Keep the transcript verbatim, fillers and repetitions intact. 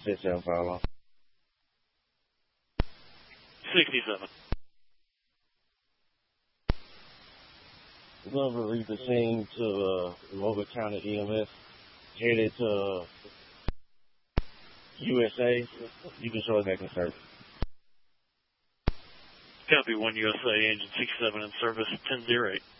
six seven five. sixty-seven. We're going to release the scene to uh, Logan County E M S, headed to uh, U S A. You can show us back in service. Copy, one U S A, engine sixty-seven in service, ten zero eight.